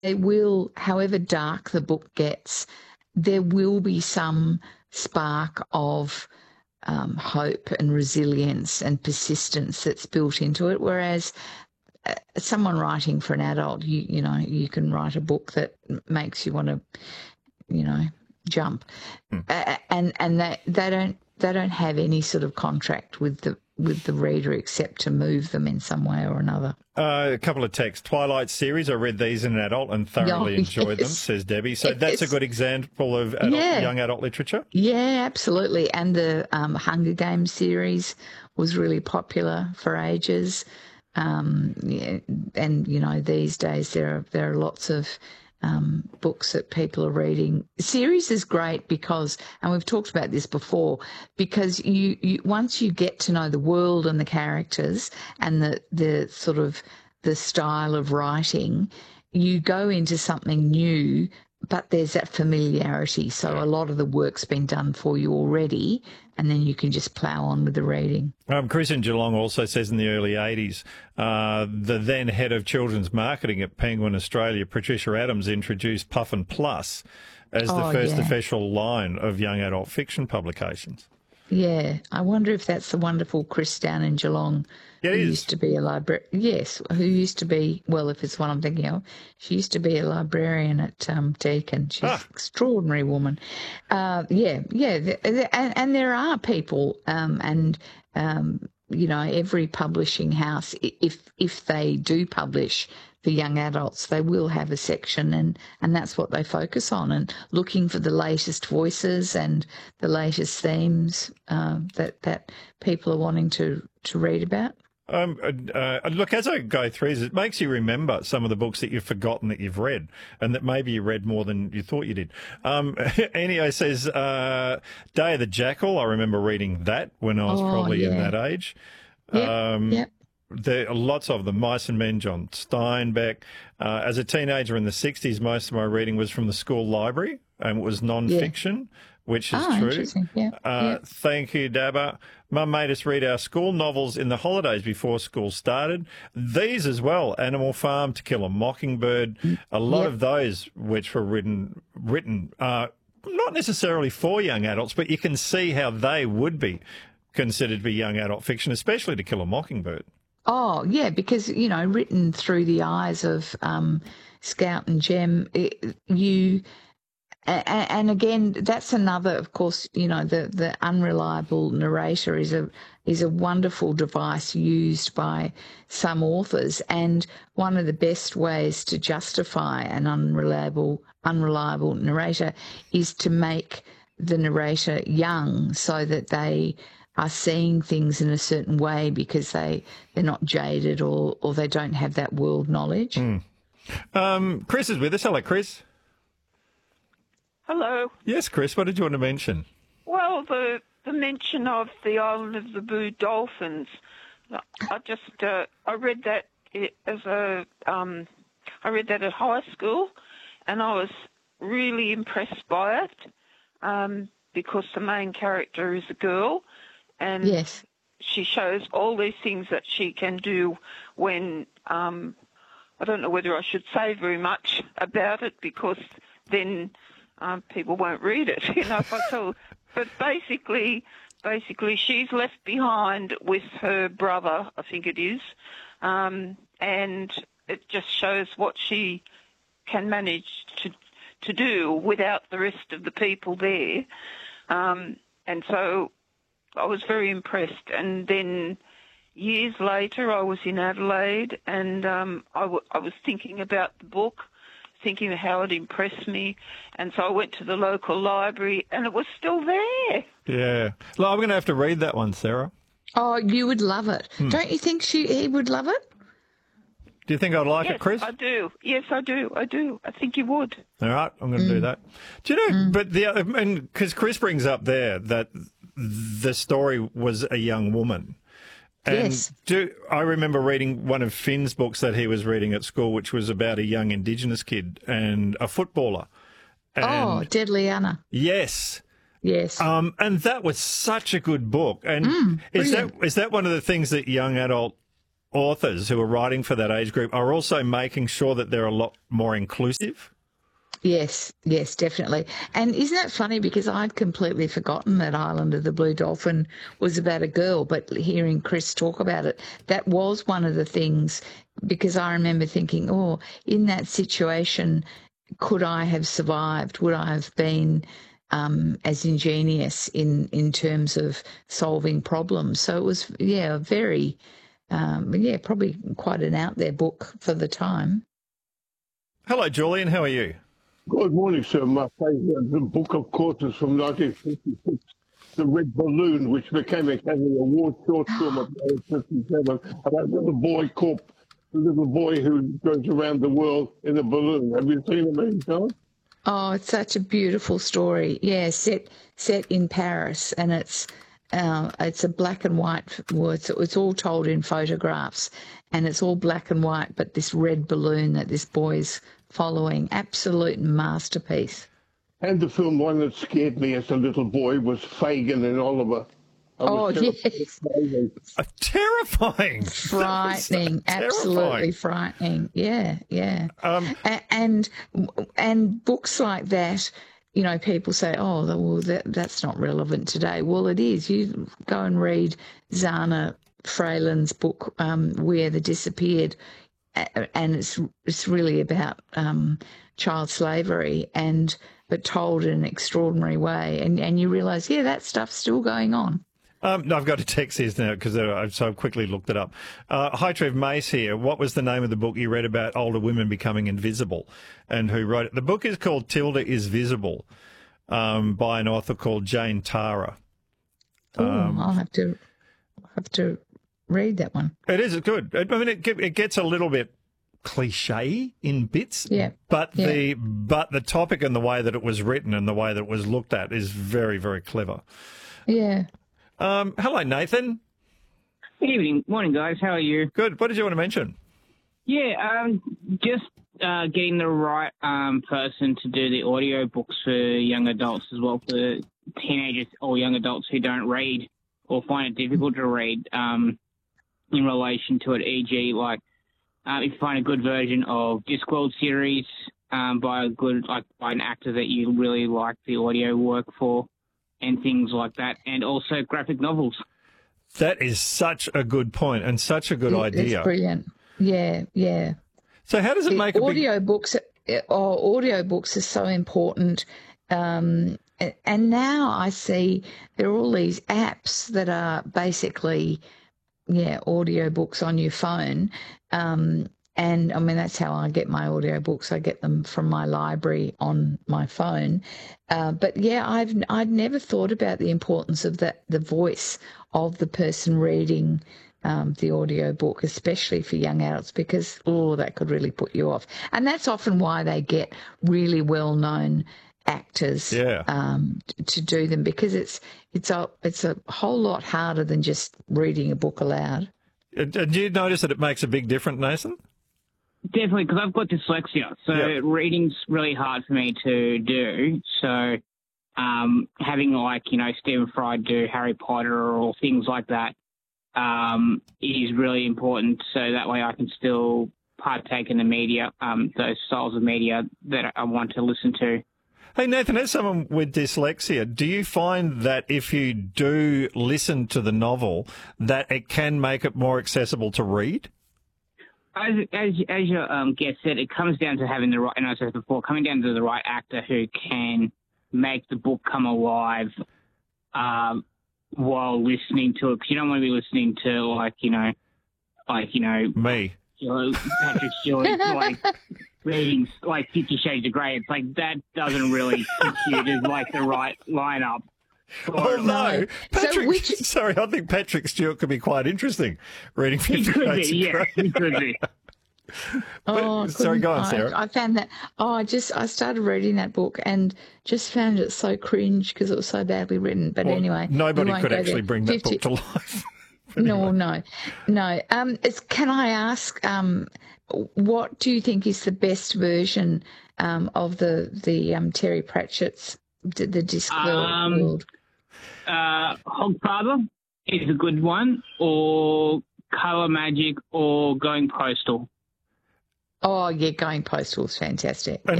It will, however dark the book gets, there will be some spark of hope and resilience and persistence that's built into it. Whereas someone writing for an adult, you can write a book that makes you want to, jump, and they don't have any sort of contract with the reader except to move them in some way or another. A couple of texts. Twilight series, I read these in an adult and thoroughly enjoyed them, says Debbie. So that's a good example of young adult literature? Yeah, absolutely. And the Hunger Games series was really popular for ages. And, these days there are lots of books that people are reading. Series is great because, and we've talked about this before, because you once you get to know the world and the characters and the sort of the style of writing, you go into something new, but there's that familiarity. So a lot of the work's been done for you already, and then you can just plough on with the reading. Chris in Geelong also says in the early 80s, the then head of children's marketing at Penguin Australia, Patricia Adams, introduced Puffin Plus as the first official line of young adult fiction publications. Yeah, I wonder if that's the wonderful Chris down in Geelong. It is. Used to be a librarian. Yes, who used to be, well, if it's what I'm thinking of, she used to be a librarian at Deakin. She's an extraordinary woman. And there are people, every publishing house, if they do publish for young adults, they will have a section, and that's what they focus on, and looking for the latest voices and the latest themes that people are wanting to read about. Look, as I go through this, it makes you remember some of the books that you've forgotten that you've read, and that maybe you read more than you thought you did. Enio says, Day of the Jackal, I remember reading that when I was probably in that age. Yep. There are lots of them, Mice and Men, John Steinbeck. As a teenager in the 60s, most of my reading was from the school library, and it was non-fiction, which is true. Interesting. Thank you, Dabba. Mum made us read our school novels in the holidays before school started. These as well, Animal Farm, To Kill a Mockingbird, a lot of those which were written not necessarily for young adults, but you can see how they would be considered to be young adult fiction, especially To Kill a Mockingbird. Oh, yeah, because, written through the eyes of Scout and Jem, and again, that's another, of course, the unreliable narrator is a wonderful device used by some authors, and one of the best ways to justify an unreliable narrator is to make the narrator young so that they are seeing things in a certain way because they're not jaded or they don't have that world knowledge. Chris is with us. Hello, Chris. Hello. Yes, Chris, what did you want to mention? Well, the mention of the Island of the Blue Dolphins. I read that I read that at high school, and I was really impressed by it because the main character is a girl, and she shows all these things that she can do when I don't know whether I should say very much about it because then people won't read it, if I tell. But basically she's left behind with her brother, I think it is, and it just shows what she can manage to do without the rest of the people there. And so I was very impressed. And then years later, I was in Adelaide, and I was thinking about the book, thinking of how it impressed me, and so I went to the local library, and it was still there. Yeah. Well, I'm going to have to read that one, Sarah. Oh, you would love it. Don't you think he would love it? Do you think I'd like it, Chris? I do. Yes, I do. I think you would. All right, I'm going to do that. Do you know, but because Chris brings up there that the story was a young woman. And I remember reading one of Finn's books that he was reading at school, which was about a young Indigenous kid and a footballer. And Deadly Anna. Yes. Yes. And that was such a good book. And is that one of the things that young adult authors who are writing for that age group are also making sure that they're a lot more inclusive. Yes, definitely. And isn't that funny, because I'd completely forgotten that Island of the Blue Dolphin was about a girl, but hearing Chris talk about it, that was one of the things, because I remember thinking, oh, in that situation, could I have survived? Would I have been as ingenious in terms of solving problems? So it was, very, probably quite an out there book for the time. Hello, Julian. How are you? Good morning, sir. My favourite book, of course, is from 1956, The Red Balloon, which became a Academy Award short film of 1957, about the little boy who goes around the world in a balloon. Have you seen it many times? Oh, it's such a beautiful story. Yeah, set in Paris, and it's a black and white. Well, it's all told in photographs, and it's all black and white. But this red balloon that this boy's following, absolute masterpiece. And the film one that scared me as a little boy was Fagin and Oliver. Yes. Terrifying. Frightening. Absolutely frightening. Yeah. And books like that, people say, oh, well, that's not relevant today. Well, it is. You go and read Zana Freyland's book, Where the Disappeared, and it's really about child slavery, but told in an extraordinary way. And you realise, that stuff's still going on. No, I've got a text here now because I've so quickly looked it up. Hi, Trev Mace here. What was the name of the book you read about older women becoming invisible, and who wrote it? The book is called Tilda is Visible, by an author called Jane Tara. I'll have to read that one. It is good. I mean, it gets a little bit cliche in bits, but the topic and the way that it was written and the way that it was looked at is very, very clever. Yeah. Hello, Nathan. Good evening. Morning, guys. How are you? Good. What did you want to mention? Yeah, just getting the right person to do the audio books for young adults as well, for teenagers or young adults who don't read or find it difficult to read in relation to it, e.g. if you find a good version of Discworld series by an actor that you really like the audio work for, and things like that, and also graphic novels. That is such a good point and such a good idea. That's brilliant. Yeah. So how does it make audiobooks are so important. And now I see there are all these apps that are basically, audiobooks on your phone. And I mean, that's how I get my audiobooks. I get them from my library on my phone. But I'd never thought about the importance of the voice of the person reading the audiobook, especially for young adults, because that could really put you off. And that's often why they get really well-known actors to do them, because it's a whole lot harder than just reading a book aloud. Do you notice that it makes a big difference, Nathan? Definitely, because I've got dyslexia, so reading's really hard for me to do. So having Stephen Fry do Harry Potter or things like that is really important. So that way I can still partake in the media, those styles of media that I want to listen to. Hey, Nathan, as someone with dyslexia, do you find that if you do listen to the novel, that it can make it more accessible to read? As your guest said, it comes down to having the right, and I said before, coming down to the right actor who can make the book come alive while listening to it. Because you don't want to be listening to me, Patrick Stewart, reading 50 Shades of Grey. It's like that doesn't really compute as the right lineup. Oh, no. Sorry, I think Patrick Stewart could be quite interesting reading 50 Shades of Grey. He could be. Sorry, go on, Sarah. I found that. I started reading that book and just found it so cringe because it was so badly written. But anyway. Nobody could actually bring that book to life. No. Can I ask, what do you think is the best version of the Terry Pratchett's the Discworld? Hogfather is a good one, or Colour Magic or Going Postal. Oh, yeah, Going Postal is fantastic. And